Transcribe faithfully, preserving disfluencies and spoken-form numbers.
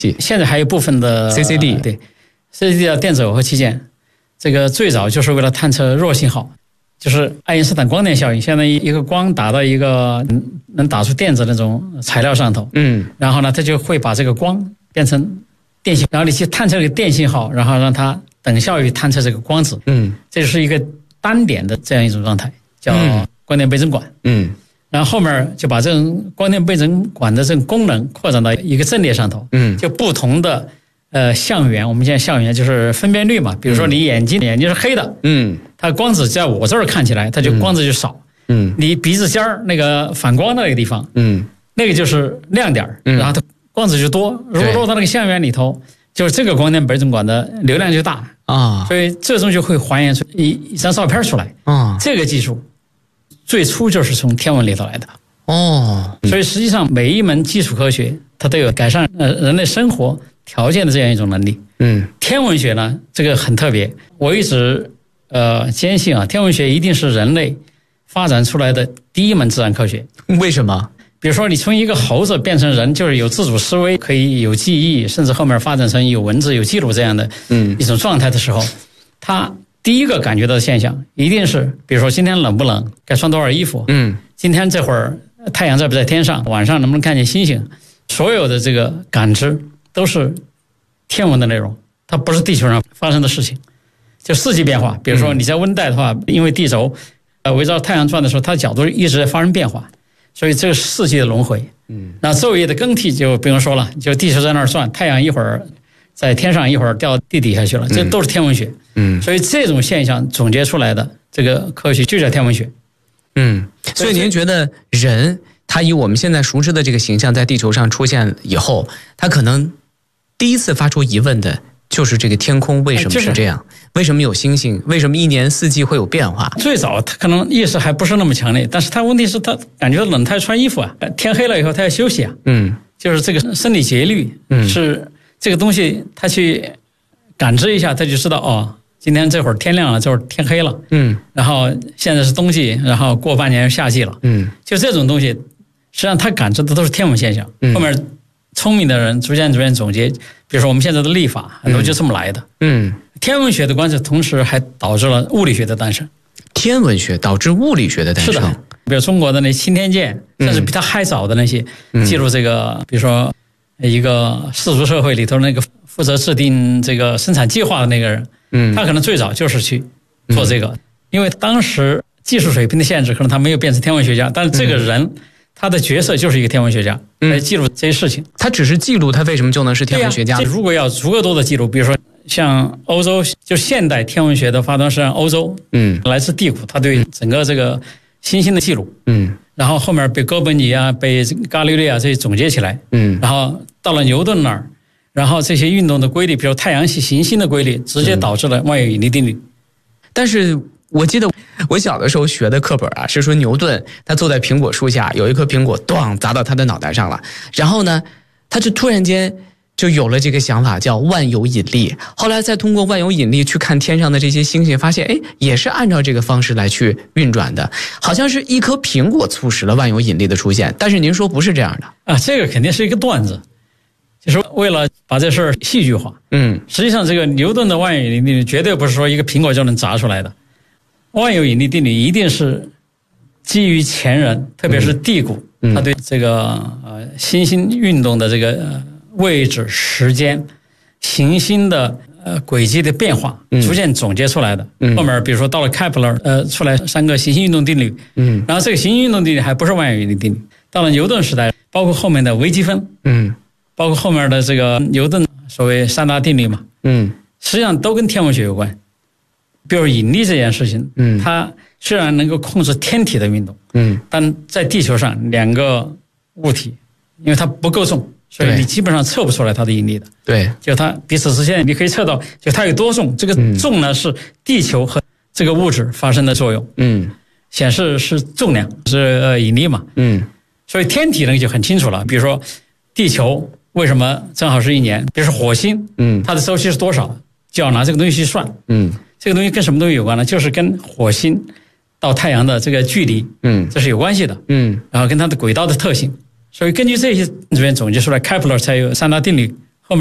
现在还有部分的 C C D， 对 C C D 的电子耦合器件，这个最早就是为了探测弱信号，就是爱因斯坦光电效应，相当于一个光打到一个能打出电子的那种材料上头， 嗯， 然后呢，它就会把这个光变成电信，然后你去探测这个电信号，然后让它等效于探测这个光子， 嗯， 这就是一个单点的这样一种状态，叫光电倍增管， 嗯。 然后后面就把这种光电倍增管的这种功能扩展到一个阵列上头， 嗯， 就不同的呃相源，我们现在相源就是分辨率嘛，比如说你眼睛、嗯、眼睛是黑的，嗯，它光子在我这儿看起来，它就光子就少，嗯，你鼻子尖儿那个反光的那个地方，嗯，那个就是亮点，嗯，然后它光子就多，如果落到那个相源里头，就是这个光电倍增管的流量就大啊，所以最终就会还原出一一张照片出来啊，这个技术。最初就是从天文里头来的哦，所以实际上每一门基础科学它都有改善呃人类生活条件的这样一种能力。嗯，天文学呢这个很特别，我一直呃坚信啊，天文学一定是人类发展出来的第一门自然科学。 为什么？ 比如说你从一个猴子变成人，就是有自主思维，可以有记忆，甚至后面发展成有文字、有记录这样的嗯一种状态的时候，它第一个感觉到的现象一定是，比如说今天冷不冷，该穿多少衣服，嗯，今天这会儿太阳在不在天上，晚上能不能看见星星，所有的这个感知都是天文的内容，它不是地球上发生的事情。就四季变化，比如说你在温带的话，因为地轴呃围绕太阳转的时候，它的角度一直在发生变化，所以这个四季的轮回。嗯，那昼夜的更替就不用说了，就地球在那儿转，太阳一会儿在天上，一会儿掉地底下去了，这都是天文学。嗯，所以这种现象总结出来的这个科学就叫天文学。 嗯，所以您觉得人他以我们现在熟知的这个形象在地球上出现以后，他可能第一次发出疑问的就是这个天空为什么是这样？为什么有星星？为什么一年四季会有变化？ 最早他可能意识还不是那么强烈，但是他问题是他感觉冷，他要穿衣服啊，天黑了以后他要休息啊。嗯，就是这个生理节律是这个东西，他去感知一下，他就知道哦。今天这会儿天亮了，这会儿天黑了，嗯，然后现在是冬季，然后过半年是夏季了，嗯，就这种东西，实际上他感知的都是天文现象。嗯、后面聪明的人逐渐逐渐总结，比如说我们现在的历法，很多就这么来的。嗯，天文学的观测同时还导致了物理学的诞生。 天文学导致物理学的诞生。 是的，比如中国的那钦天监，甚至比它还早的那些、嗯、记录这个，比如说一个氏族社会里头那个负责制定这个生产计划的那个人。嗯，他可能最早就是去做这个，嗯、因为当时技术水平的限制，可能他没有变成天文学家，但是这个人、嗯、他的角色就是一个天文学家，来记录这些事情。 他只是记录，他为什么就能是天文学家？ 啊、如果要足够多的记录，比如说像欧洲，就现代天文学的发端是欧洲，嗯，来自地谷，他对整个这个星星的记录，嗯，然后后面被哥本尼啊、被伽利略啊这些总结起来，嗯，然后到了牛顿那儿。然后这些运动的规律，比如太阳系行星的规律，直接导致了万有引力定律。 但是我记得我小的时候学的课本啊，是说牛顿他坐在苹果树下，有一颗苹果咣砸到他的脑袋上了，然后呢，他就突然间就有了这个想法，叫万有引力。后来再通过万有引力去看天上的这些星星，发现哎，也是按照这个方式来去运转的，好像是一颗苹果促使了万有引力的出现。但是您说不是这样的啊？这个肯定是一个段子。就是为了把这事儿戏剧化，嗯，实际上这个牛顿的万有引力定律绝对不是说一个苹果就能砸出来的，万有引力定律一定是基于前人，特别是地谷，嗯、他对这个呃行星运动的这个、呃、位置、时间、行星的呃轨迹的变化，逐渐总结出来的。嗯、后面比如说到了开普勒，呃，出来三个行星运动定律，嗯，然后这个行星运动定律还不是万有引力定律，到了牛顿时代，包括后面的微积分，嗯。包括后面的这个牛顿所谓三大定律嘛，嗯，实际上都跟天文学有关。比如引力这件事情，嗯，它虽然能够控制天体的运动，嗯，但在地球上两个物体，因为它不够重，所以你基本上测不出来它的引力的。 对， 就它彼此之间，你可以测到，就它有多重。这个重呢是地球和这个物质发生的作用，嗯，显示是重量是呃引力嘛，嗯，所以天体呢就很清楚了。比如说地球。为什么正好是一年？比如说火星，嗯，它的周期是多少？就要拿这个东西去算，嗯，这个东西跟什么东西有关呢？就是跟火星到太阳的这个距离，嗯，这是有关系的，嗯，然后跟它的轨道的特性，所以根据这些这边总结出来，开普勒才有三大定律，